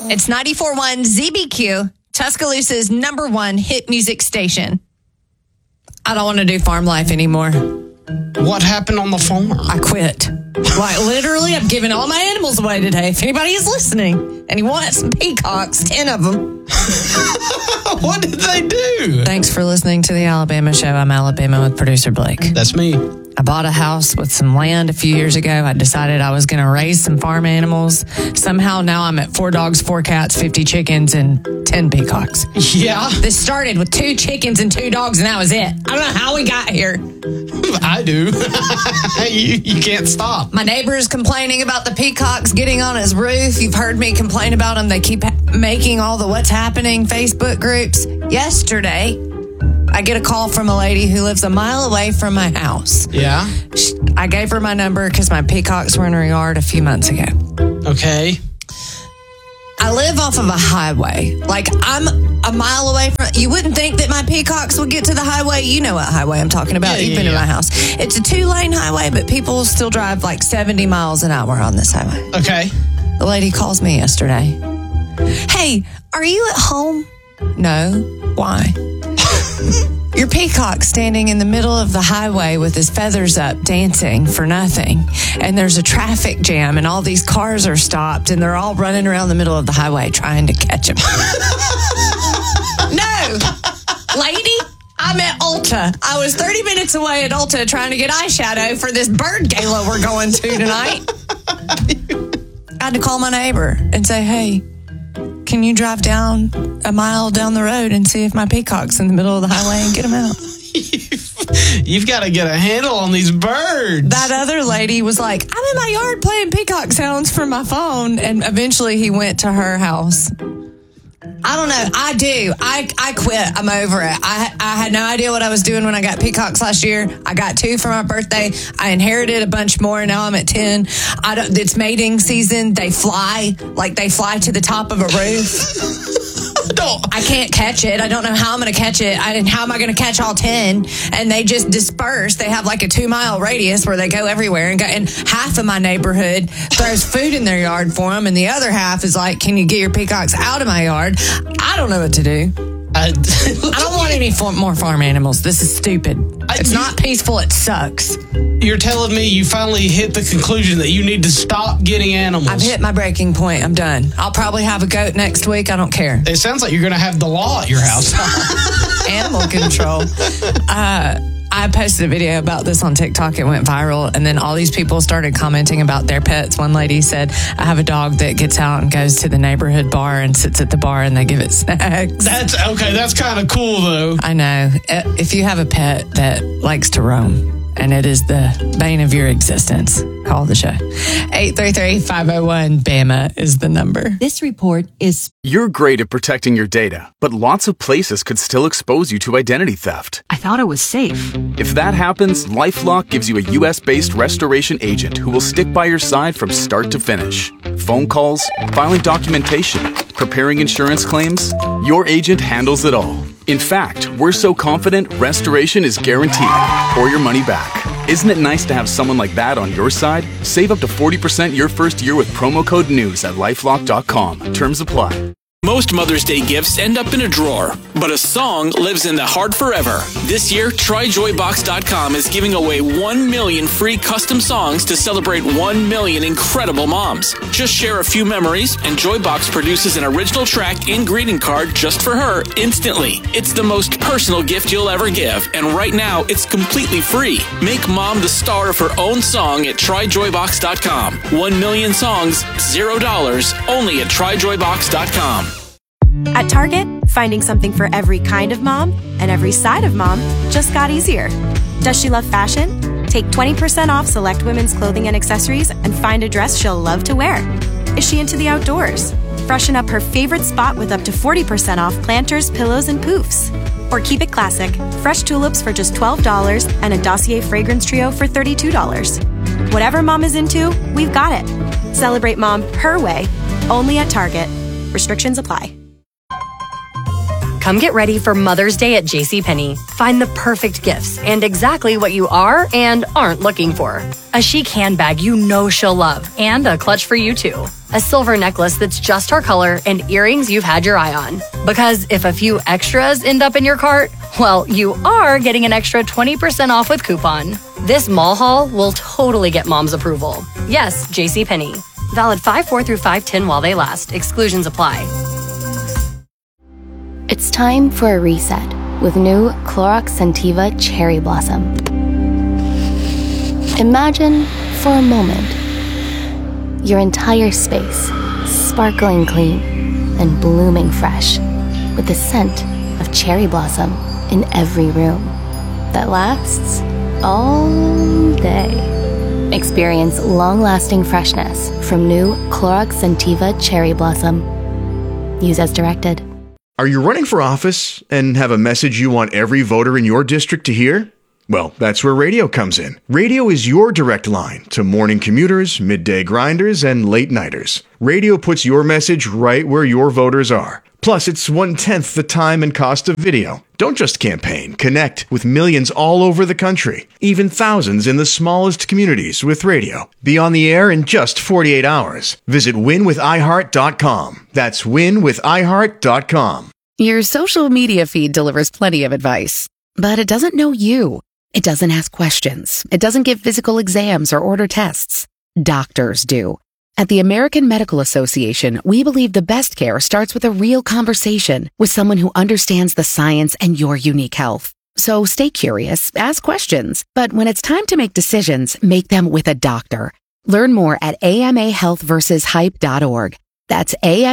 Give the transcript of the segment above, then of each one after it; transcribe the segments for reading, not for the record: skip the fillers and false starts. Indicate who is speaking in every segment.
Speaker 1: It's 94.1 ZBQ, Tuscaloosa's #1 hit music station. I don't want to do farm life anymore.
Speaker 2: What happened on the farm?
Speaker 1: I quit. Like, literally, I'm giving all my animals away today. If anybody is listening and you want some peacocks, 10 of them.
Speaker 2: What did they do?
Speaker 1: Thanks for listening to the Alabama Show. I'm Alabama with producer Blake.
Speaker 2: That's me.
Speaker 1: I bought a house with some land a few years ago. I decided I was going to raise some farm animals. Somehow now I'm at 4 dogs, 4 cats, 50 chickens, and 10 peacocks.
Speaker 2: Yeah.
Speaker 1: This started with 2 chickens and 2 dogs, and that was it. I don't know how we got here.
Speaker 2: I do. you can't stop.
Speaker 1: My neighbor is complaining about the peacocks getting on his roof. You've heard me complain about them. They keep making all the What's Happening Facebook groups. Yesterday, I get a call from a lady who lives a mile away from my house.
Speaker 2: Yeah?
Speaker 1: I gave her my number because my peacocks were in her yard a few months ago.
Speaker 2: Okay.
Speaker 1: I live off of a highway. Like, I'm a mile away from... You wouldn't think that my peacocks would get to the highway. You know what highway I'm talking about. You've been to my house. It's a 2-lane highway, but people still drive like 70 miles an hour on this highway.
Speaker 2: Okay.
Speaker 1: The lady calls me yesterday. Hey, are you at home? No. Why? Your peacock's standing in the middle of the highway with his feathers up, dancing for nothing. And there's a traffic jam, and all these cars are stopped, and they're all running around the middle of the highway trying to catch him. No! Lady, I'm at Ulta. I was 30 minutes away at Ulta trying to get eyeshadow for this bird gala we're going to tonight. I had to call my neighbor and say, hey, can you drive down a mile down the road and see if my peacock's in the middle of the highway and get them out?
Speaker 2: You've got to get a handle on these birds.
Speaker 1: That other lady was like, I'm in my yard playing peacock sounds from my phone. And eventually he went to her house. I don't know. I do. I quit. I'm over it. I had no idea what I was doing when I got peacocks last year. I got 2 for my birthday. I inherited a bunch more. Now I'm at 10. It's mating season. They fly. Like they fly to the top of a roof. I can't catch it. I don't know how I'm going to catch it. How am I going to catch all 10? And they just disperse. They have like a 2-mile radius where they go everywhere. And half of my neighborhood throws food in their yard for them. And the other half is like, can you get your peacocks out of my yard? I don't know what to do. I don't want any more farm animals. This is stupid. It's not peaceful. It sucks.
Speaker 2: You're telling me you finally hit the conclusion that you need to stop getting animals.
Speaker 1: I've hit my breaking point. I'm done. I'll probably have a goat next week. I don't care.
Speaker 2: It sounds like you're going to have the law at your house.
Speaker 1: Animal control. I posted a video about this on TikTok. It went viral. And then all these people started commenting about their pets. One lady said, I have a dog that gets out and goes to the neighborhood bar and sits at the bar and they give it snacks.
Speaker 2: That's okay. That's kind of cool, though.
Speaker 1: I know. If you have a pet that likes to roam and it is the bane of your existence, call the show. 833-501-BAMA is the number.
Speaker 3: This report is...
Speaker 4: You're great at protecting your data, but lots of places could still expose you to identity theft.
Speaker 3: I thought it was safe.
Speaker 4: If that happens, LifeLock gives you a U.S.-based restoration agent who will stick by your side from start to finish. Phone calls, filing documentation, preparing insurance claims, your agent handles it all. In fact, we're so confident restoration is guaranteed or your money back. Isn't it nice to have someone like that on your side? Save up to 40% your first year with promo code NEWS at LifeLock.com. Terms apply.
Speaker 5: Most Mother's Day gifts end up in a drawer, but a song lives in the heart forever. This year, TryJoyBox.com is giving away 1 million free custom songs to celebrate 1 million incredible moms. Just share a few memories, and Joybox produces an original track and greeting card just for her instantly. It's the most personal gift you'll ever give, and right now, it's completely free. Make mom the star of her own song at TryJoyBox.com. 1 million songs, $0, only at TryJoyBox.com.
Speaker 6: At Target, finding something for every kind of mom and every side of mom just got easier. Does she love fashion? Take 20% off select women's clothing and accessories and find a dress she'll love to wear. Is she into the outdoors? Freshen up her favorite spot with up to 40% off planters, pillows, and poofs. Or keep it classic, fresh tulips for just $12 and a Dossier fragrance trio for $32. Whatever mom is into, we've got it. Celebrate mom her way, only at Target. Restrictions apply.
Speaker 7: Come get ready for Mother's Day at JCPenney. Find the perfect gifts and exactly what you are and aren't looking for. A chic handbag you know she'll love, and a clutch for you too. A silver necklace that's just her color, and earrings you've had your eye on. Because if a few extras end up in your cart, well, you are getting an extra 20% off with coupon. This mall haul will totally get mom's approval. Yes, JCPenney. Valid 5/4 through 5/10 while they last. Exclusions apply.
Speaker 8: It's time for a reset with new Clorox Scentiva Cherry Blossom. Imagine, for a moment, your entire space sparkling clean and blooming fresh with the scent of cherry blossom in every room that lasts all day. Experience long-lasting freshness from new Clorox Scentiva Cherry Blossom. Use as directed.
Speaker 9: Are you running for office and have a message you want every voter in your district to hear? Well, that's where radio comes in. Radio is your direct line to morning commuters, midday grinders, and late nighters. Radio puts your message right where your voters are. Plus, it's 1/10 the time and cost of video. Don't just campaign, connect with millions all over the country, even thousands in the smallest communities with radio. Be on the air in just 48 hours. Visit winwithiheart.com. That's winwithiheart.com.
Speaker 10: Your social media feed delivers plenty of advice, but it doesn't know you. It doesn't ask questions. It doesn't give physical exams or order tests. Doctors do. At the American Medical Association, we believe the best care starts with a real conversation with someone who understands the science and your unique health. So stay curious, ask questions, but when it's time to make decisions, make them with a doctor. Learn more at amahealthversushype.org. That's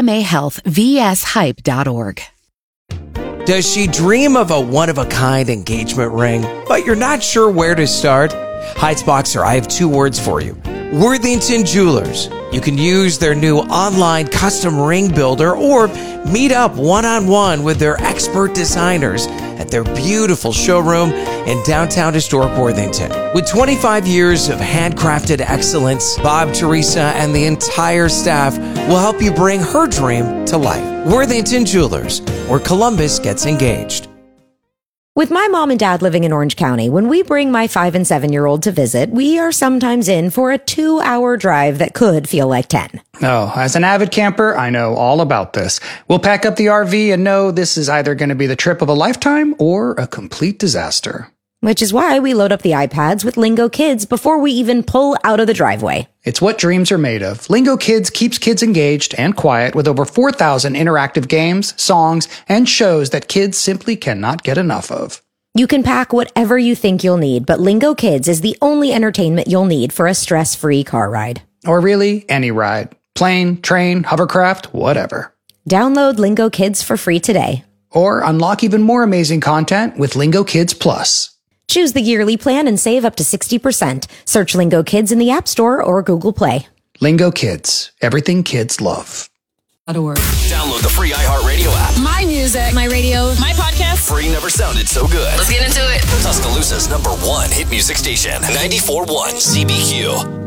Speaker 10: amahealthvshype.org.
Speaker 11: Does she dream of a one-of-a-kind engagement ring, but you're not sure where to start? Heights Boxer, I have two words for you. Worthington Jewelers. You can use their new online custom ring builder or meet up one-on-one with their expert designers at their beautiful showroom in downtown historic Worthington. With 25 years of handcrafted excellence, Bob, Teresa, and the entire staff will help you bring her dream to life. Worthington Jewelers, where Columbus gets engaged.
Speaker 12: With my mom and dad living in Orange County, when we bring my 5 and 7-year-old to visit, we are sometimes in for a 2-hour drive that could feel like 10.
Speaker 13: Oh, as an avid camper, I know all about this. We'll pack up the RV and know this is either going to be the trip of a lifetime or a complete disaster.
Speaker 12: Which is why we load up the iPads with Lingo Kids before we even pull out of the driveway.
Speaker 13: It's what dreams are made of. Lingo Kids keeps kids engaged and quiet with over 4,000 interactive games, songs, and shows that kids simply cannot get enough of.
Speaker 12: You can pack whatever you think you'll need, but Lingo Kids is the only entertainment you'll need for a stress-free car ride.
Speaker 13: Or really, any ride. Plane, train, hovercraft, whatever.
Speaker 12: Download Lingo Kids for free today.
Speaker 13: Or unlock even more amazing content with Lingo Kids Plus.
Speaker 12: Choose the yearly plan and save up to 60%. Search Lingo Kids in the App Store or Google Play.
Speaker 13: Lingo Kids. Everything kids love.
Speaker 14: Download the free iHeartRadio app.
Speaker 15: My music, my radio, my podcast.
Speaker 14: Free never sounded so good.
Speaker 15: Let's get into it.
Speaker 14: Tuscaloosa's #1 hit music station, 94.1 CBQ.